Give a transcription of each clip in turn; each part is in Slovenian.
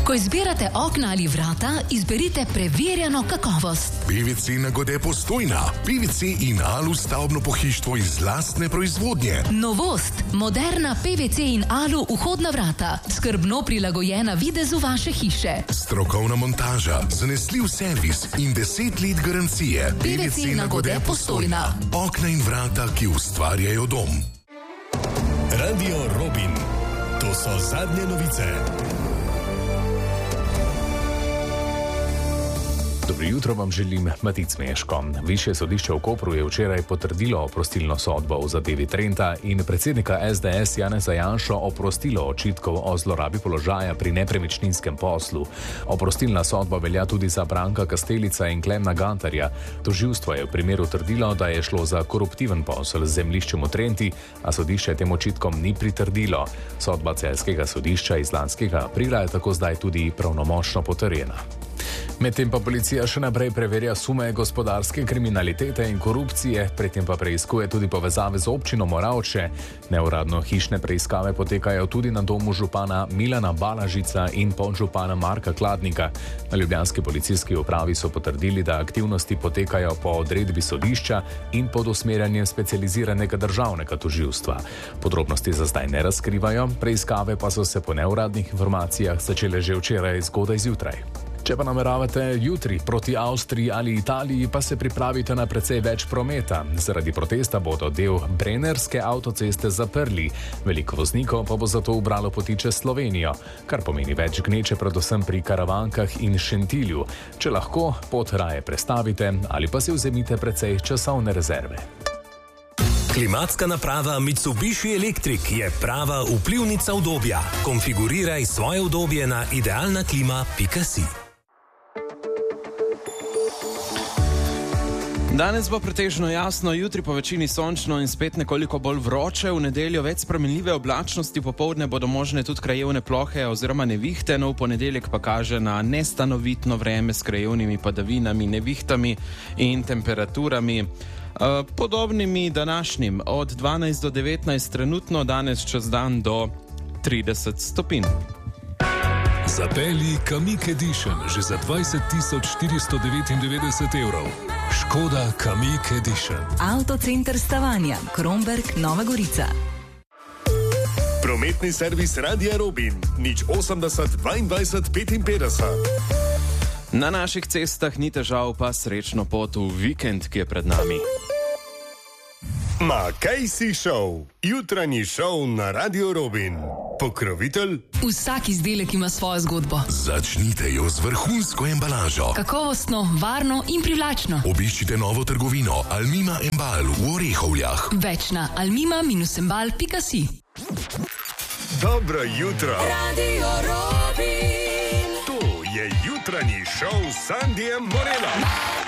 Ko izbirate okna ali vrata, izberite preverjeno kakovost. PVC Nagode Postojna. PVC in Alu stavbno pohištvo iz lastne proizvodnje. Novost. Moderna PVC in Alu vhodna vrata. Skrbno prilagojena videzu vaše hiše. Strokovna montaža, zanesljiv servis in 10 let garancije. PVC Nagode Postojna. Okna in vrata, ki ustvarjajo dom. Radio Robin. To so zadnje novice. Dobro jutro vam želim, Matic Meško. Višje sodišče v Kopru je včeraj potrdilo oprostilno sodbo v zadevi Trenta in predsednika SDS Janeza Janšo oprostilo očitkov o zlorabi položaja pri nepremičninskem poslu. Oprostilna sodba velja tudi za Branka Kastelica in Klemna Gantarja. Tožilstvo je v primeru trdilo, da je šlo za koruptiven posel z zemljiščem v Trenti, a sodišče tem očitkom ni pritrdilo. Sodba celjskega sodišča iz lanskega aprila je tako zdaj tudi pravnomočno potrjena. Medtem pa policija še naprej preverja sume gospodarske kriminalitete in korupcije, predtem pa preiskuje tudi povezave z občino Moravče. Neuradno hišne preiskave potekajo tudi na domu župana Milana Balažica in podžupana Marka Kladnika. Na ljubljanski policijski upravi so potrdili, da aktivnosti potekajo po odredbi sodišča in pod usmerjanjem specializiranega državnega tožilstva. Podrobnosti za zdaj ne razkrivajo, preiskave pa so se po neuradnih informacijah začele že včeraj zgodaj zjutraj. Če pa nameravate jutri proti Avstriji ali Italiji, pa se pripravite na precej več prometa. Zaradi protesta bodo del Brennerske avtoceste zaprli. Veliko voznikov pa bo zato ubralo poti čez Slovenijo, kar pomeni več gneče predvsem pri Karavankah in Šentilju. Če lahko, pot raje prestavite ali pa si vzemite precej časovne rezerve. Klimatska naprava Mitsubishi Electric je prava vplivnica udobja. Konfiguriraj svoje udobje na idealnaklima.si. Danes bo pretežno jasno, jutri po večini sončno in spet nekoliko bolj vroče, v nedeljo več spremenljive oblačnosti, popoldne bodo možne tudi krajevne plohe oziroma nevihte, no v ponedeljek pa kaže na nestanovitno vreme s krajevnimi padavinami, nevihtami in temperaturami. Podobnimi današnjim, od 12 do 19 trenutno, danes čez dan do 30 stopinj. Zapelji Kamiq Edition že za 20.499 evrov. Škoda Kamiq Edition. Avtocenter Stavanja, Kromberk, Nova Gorica. Prometni servis Radia Robin. 080 22 55. Na naših cestah ni težav, pa srečno pot v vikend, ki je pred nami. Ma kaj si šel? Jutranji šov na Radio Robin. Pokrovitelj? Vsak izdelek ima svojo zgodbo. Začnite jo z vrhunsko embalažo. Kakovostno, varno in privlačno. Obiščite novo trgovino Almima Embal v Orehovljah. Več na almima-embal.si. Dobro jutro. Radio Robin. To je jutranji šov s Sandijem Morelom.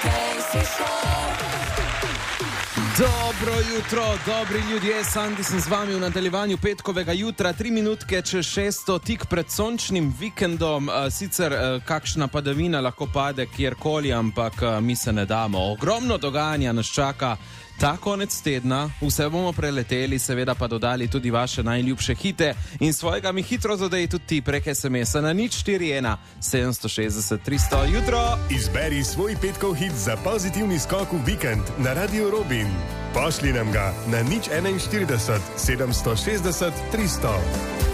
Dobro jutro, dobri ljudje, Sandi sem z vami v nadaljevanju petkovega jutra, 3 minutke čez 6, tik pred sončnim vikendom, sicer kakšna padavina lahko pade kjerkoli, ampak mi se ne damo. Ogromno dogajanja nas čaka ta konec tedna, vse bomo preleteli, seveda pa dodali tudi vaše najljubše hite in svojega mi hitro dodaj tudi ti prek SMS-a na 041 760 300. Jutro! Izberi svoj petkov hit za pozitivni skok v vikend na Radio Robin. Pošli nam ga na 041 760 300.